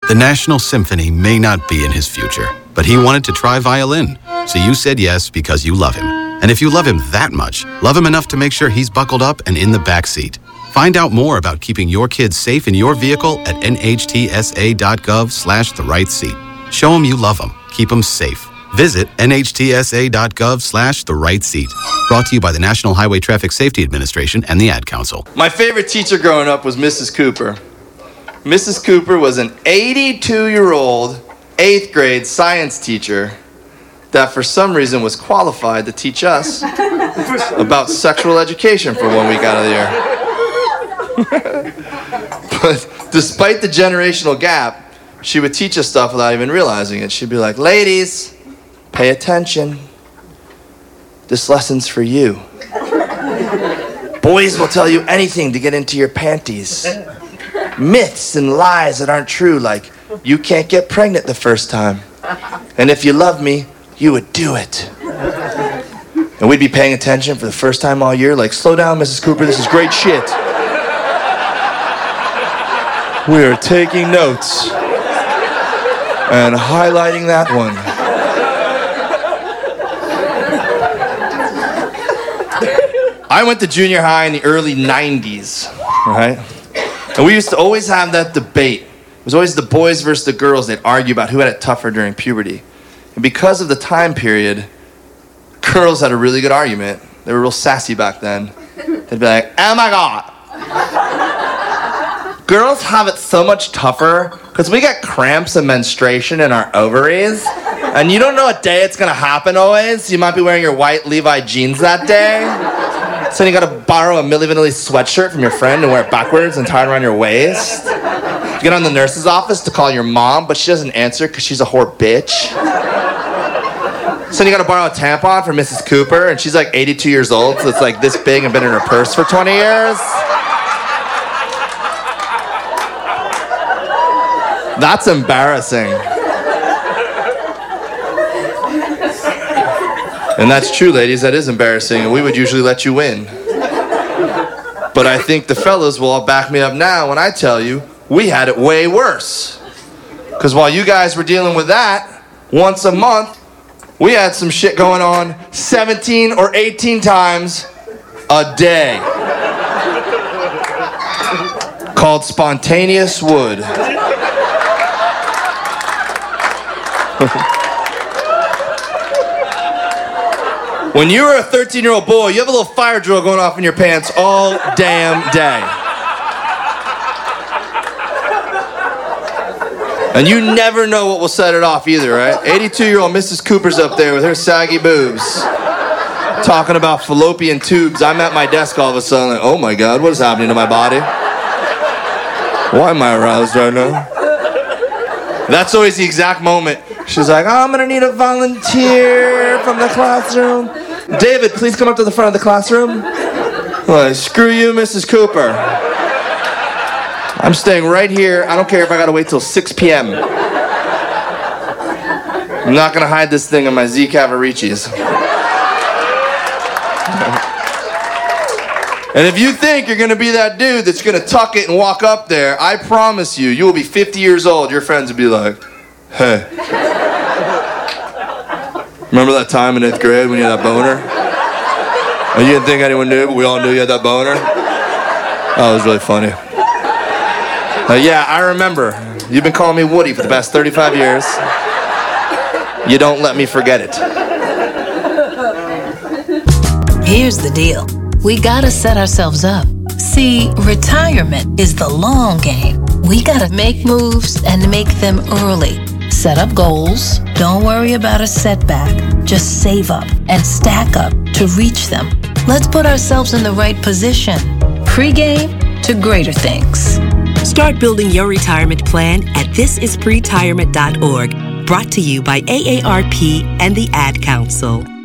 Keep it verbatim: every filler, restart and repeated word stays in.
The National Symphony may not be in his future, but he wanted to try violin. So you said yes because you love him. And if you love him that much, love him enough to make sure he's buckled up and in the back seat. Find out more about keeping your kids safe in your vehicle at nhtsa.gov slash the right seat. Show them you love them. Keep them safe. Visit nhtsa.gov slash the right seat. Brought to you by the National Highway Traffic Safety Administration and the Ad Council. My favorite teacher growing up was Missus Cooper. Missus Cooper was an eighty-two-year-old eighth grade science teacher that for some reason was qualified to teach us about sexual education for one week out of the year. But despite the generational gap, she would teach us stuff without even realizing it. She'd be like, ladies, pay attention. This lesson's for you. Boys will tell you anything to get into your panties. Myths and lies that aren't true, like you can't get pregnant the first time. And if you love me, you would do it. And we'd be paying attention for the first time all year, like, slow down, Missus Cooper, this is great shit. We are taking notes and highlighting that one. I went to junior high in the early nineties, right? And we used to always have that debate. It was always the boys versus the girls. They'd argue about who had it tougher during puberty. And because of the time period, girls had a really good argument. They were real sassy back then. They'd be like, oh my God. Girls have it so much tougher because we get cramps and menstruation in our ovaries. And you don't know what day it's going to happen always. You might be wearing your white Levi jeans that day. So then you gotta borrow a Milli Vanilli sweatshirt from your friend and wear it backwards and tie it around your waist. You get on the nurse's office to call your mom, but she doesn't answer because she's a whore bitch. So then you gotta borrow a tampon from Missus Cooper, and she's like eighty-two years old, so it's like this big and been in her purse for twenty years. That's embarrassing. And that's true, ladies, that is embarrassing, and we would usually let you win. But I think the fellas will all back me up now when I tell you we had it way worse. Because while you guys were dealing with that once a month, we had some shit going on seventeen or eighteen times a day. Called Spontaneous Wood. When you were a thirteen-year-old boy, you have a little fire drill going off in your pants all damn day. And you never know what will set it off either, right? eighty-two-year-old Missus Cooper's up there with her saggy boobs, talking about fallopian tubes. I'm at my desk all of a sudden, like, oh my God, what is happening to my body? Why am I aroused right now? That's always the exact moment. She's like, oh, I'm gonna need a volunteer from the classroom. David, please come up to the front of the classroom. Like, screw you, Missus Cooper. I'm staying right here. I don't care if I gotta wait till six p.m. I'm not gonna hide this thing in my Z Cavariccis. And if you think you're gonna be that dude that's gonna tuck it and walk up there, I promise you, you will be fifty years old. Your friends will be like, hey. Remember that time in eighth grade when you had that boner? And you didn't think anyone knew, but we all knew you had that boner? That was really funny. Uh, yeah, I remember. You've been calling me Woody for the past thirty-five years. You don't let me forget it. Here's the deal. We gotta set ourselves up. See, retirement is the long game. We gotta make moves and make them early. Set up goals. Don't worry about a setback. Just save up and stack up to reach them. Let's put ourselves in the right position. Pre-game to greater things. Start building your retirement plan at this is pre retirement dot org. Brought to you by A A R P and the Ad Council.